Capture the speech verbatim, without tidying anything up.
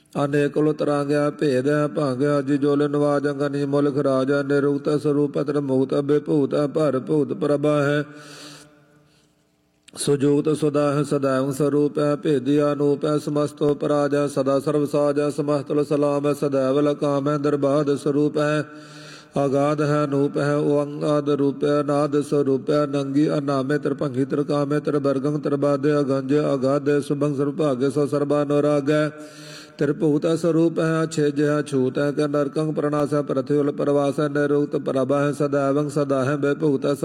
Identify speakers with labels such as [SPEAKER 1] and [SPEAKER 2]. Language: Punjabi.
[SPEAKER 1] ਅਨੇਕ ਕੁਲ ਤਰਾਂਗਿਆ ਭੇਦ ਹੈ ਭਾਂਗਿਆ ਜੀ ਜੋਲ ਨਿਵਾਜ ਅੰਗਨੀ ਮੁਲਖ ਰਾਜ ਨਿਰੁਕਤ ਸਰੂਪ ਤਰ ਮੁਕਤ ਬਿਭੂਤ ਭਰ ਭੂਤ ਪ੍ਰਭਾ ਹੈ ਸੁਜੋਤ ਸੁਦਾ ਹੈ ਸदैव ਸਰੂਪ ਹੈ ਭੇਦੀ ਅਨੂਪ ਹੈ ਸਮਸਤੋ ਪਰਾਜ ਹੈ ਸਦਾ ਸਰਬ ਸਾਜ ਹੈ ਸਮਸਤਲ ਸਲਾਮ ਹੈ ਸदैव ਲਕਾਮ ਹੈ ਦਰਬਾਦ ਸਰੂਪ ਹੈ ਆਗਾਧ ਹੈ ਅਨੂਪ ਹੈ ਓੰਗਾਦ ਰੂਪ ਹੈ ਨਾਦ ਸਰੂਪ ਹੈ ਨੰਗੀ ਅਨਾਮੇ ਤਰਭੰਗੀ ਤਰਕਾਮੇ ਤਰਬਰਗੰ ਤਰਬਾਦੇ ਅਗੰਜ ਅਗਾਧ ਸੁਭੰਗ ਸਰਭਾਗੇ ਸੋ ਸਰਬਾ ਨੁਰਾਗੈ त्रिभूत स्वरूप है अछेज है छूत है नरकंग प्रणास है प्रथ्युल प्रवास है निरुक्त प्रभा है सदैवं सदा है विभूत